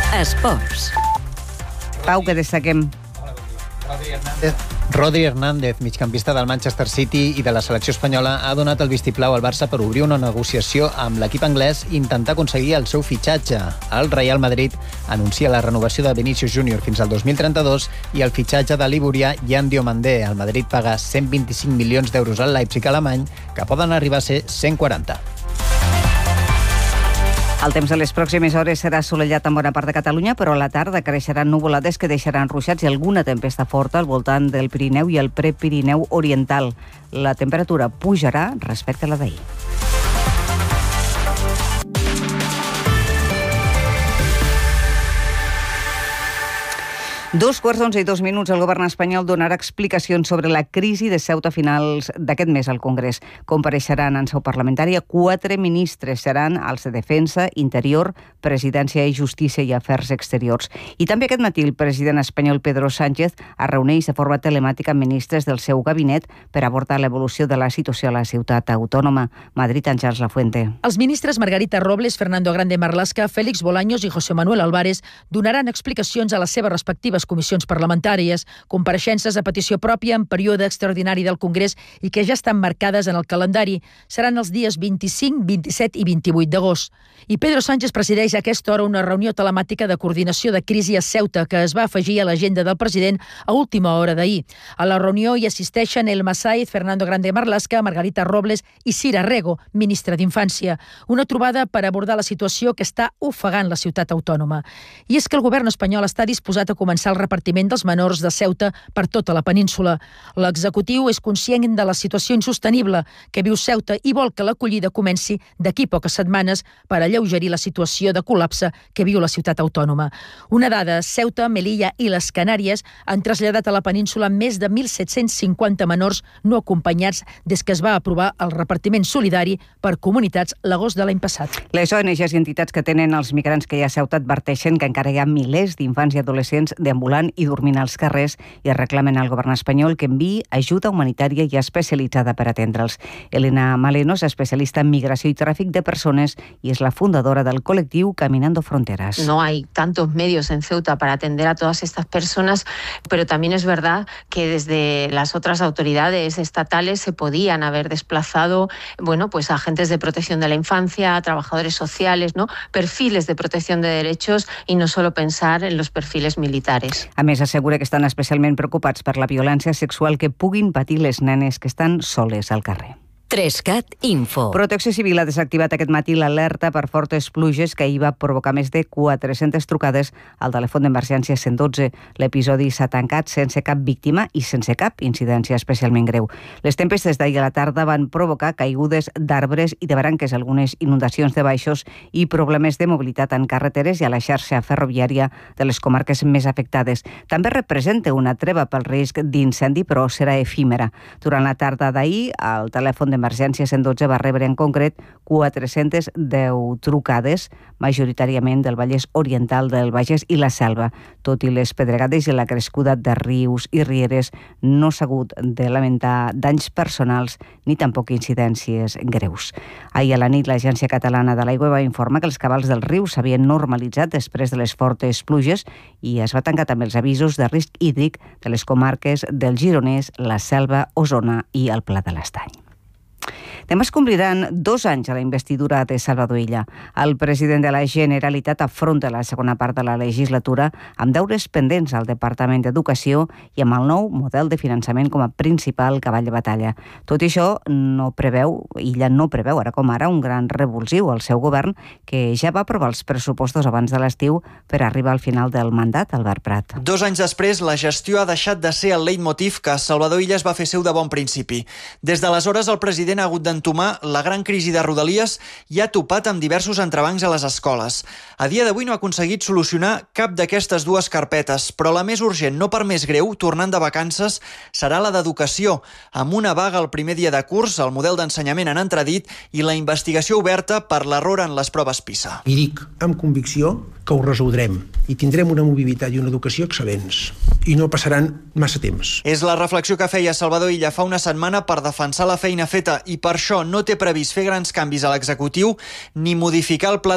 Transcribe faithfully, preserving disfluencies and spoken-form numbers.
Esports. Pau, que destaquem? Rodri Hernández, migcampista del Manchester City i de la selecció espanyola, ha donat el vistiplau al Barça per obrir una negociació amb l'equip anglès i intentar aconseguir el seu fitxatge. El Real Madrid anuncia la renovació de Vinícius Júnior fins al dos mil trenta-dos i el fitxatge de l'ivorià Yan Diomandé. El Madrid paga cent vint-i-cinc milions d'euros al Leipzig alemany, que poden arribar a ser cent quaranta. El temps de les pròximes hores serà assolellat en bona part de Catalunya, però a la tarda creixeran nuvolades que deixaran ruixats i alguna tempesta forta al voltant del Pirineu i el Prepirineu oriental. La temperatura pujarà respecte a la d'ahir. Dos quarts d'onze i dos minuts, el govern espanyol donarà explicacions sobre la crisi de Ceuta a finals d'aquest mes al Congrés. Compareixeran en seu parlamentària quatre ministres. Seran els de Defensa, Interior, Presidència i Justícia i Afers Exteriors. I també aquest matí el president espanyol Pedro Sánchez es reuneix de forma telemàtica amb ministres del seu gabinet per abordar l'evolució de la situació a la ciutat autònoma. Madrid, Àngels Lafuente. Els ministres Margarita Robles, Fernando Grande Marlaska, Félix Bolaños i José Manuel Álvarez donaran explicacions a les seves respectives comissions parlamentàries, compareixences a petició pròpia en període extraordinari del Congrés i que ja estan marcades en el calendari. Seran els dies vint-i-cinc, vint-i-set i vint-i-vuit d'agost. I Pedro Sánchez presideix a aquesta hora una reunió telemàtica de coordinació de crisi a Ceuta que es va afegir a l'agenda del president a última hora d'ahir. A la reunió hi assisteixen Elma Sáiz, Fernando Grande Marlaska, Margarita Robles i Cira Rego, ministra d'Infància. Una trobada per abordar la situació que està ofegant la ciutat autònoma. I és que el govern espanyol està disposat a començar el repartiment dels menors de Ceuta per tota la península. L'executiu és conscient de la situació insostenible que viu Ceuta i vol que l'acollida comenci d'aquí poques setmanes per alleugerir la situació de col·lapse que viu la ciutat autònoma. Una dada, Ceuta, Melilla i les Canàries han traslladat a la península més de mil set-cents cinquanta menors no acompanyats des que es va aprovar el repartiment solidari per comunitats l'agost de l'any passat. Les O N Ges i entitats que tenen els migrants que hi ha a Ceuta adverteixen que encara hi ha milers d'infants i adolescents deambulant i dormint als carrers i reclamen al govern espanyol que enviï ajuda humanitària i especialitzada per atendre'ls. Elena Maleno és especialista en migració i tràfic de persones i és la fundadora del col·lectiu Caminando Fronteras. No hay tantos medios en Ceuta para atender a todas estas personas, pero también es verdad que desde las otras autoridades estatales se podían haber desplazado, bueno, pues agentes de protección de la infancia, trabajadores sociales, ¿no? Perfiles de protección de derechos y no solo pensar en los perfiles militares. A més, assegura que estan especialment preocupats per la violència sexual que puguin patir les nenes que estan soles al carrer. Trescat Info. Protecció Civil ha desactivat aquest matí l'alerta per fortes pluges que ahir va provocar més de quatre-centes trucades al telèfon d'emergència cent dotze. L'episodi s'ha tancat sense cap víctima i sense cap incidència especialment greu. Les tempestes d'ahir a la tarda van provocar caigudes d'arbres i de branques, algunes inundacions de baixos i problemes de mobilitat en carreteres i a la xarxa ferroviària de les comarques més afectades. També representa una treva pel risc d'incendi, però serà efímera. Durant la tarda d'ahir, el telèfon d'emergència cent dotze va rebre en concret quatre-centes deu trucades, majoritàriament del Vallès Oriental, del Bages i la Selva. Tot i les pedregades i la crescuda de rius i rieres, no s'ha hagut de lamentar danys personals ni tampoc incidències greus. Ahir a la nit, l'Agència Catalana de l'Aigua va informar que els cabals del riu s'havien normalitzat després de les fortes pluges i es va tancar també els avisos de risc hídric de les comarques del Gironès, la Selva, Osona i el Pla de l'Estany. Demà es compliran dos anys a la investidura de Salvador Illa. El president de la Generalitat afronta la segona part de la legislatura amb deures pendents al Departament d'Educació i amb el nou model de finançament com a principal cavall de batalla. Tot i això, no preveu, Illa no preveu ara com ara un gran revulsiu al seu govern, que ja va aprovar els pressupostos abans de l'estiu per arribar al final del mandat, Albert Prat. Dos anys després, la gestió ha deixat de ser el leitmotiv que Salvador Illa es va fer seu de bon principi. Des d'aleshores, el president ha hagut d'entomar la gran crisi de Rodalies i ha topat amb diversos entrebancs a les escoles. A dia d'avui no ha aconseguit solucionar cap d'aquestes dues carpetes, però la més urgent, no per més greu, tornant de vacances, serà la d'educació, amb una vaga el primer dia de curs, el model d'ensenyament en entredit i la investigació oberta per l'error en les proves PISA. I dic amb convicció que ho resoldrem i tindrem una mobilitat i una educació excel·lents i no passaran massa temps. És la reflexió que feia Salvador Illa fa una setmana per defensar la feina feta i per això no té previst fer grans canvis a l'executiu ni modificar el pla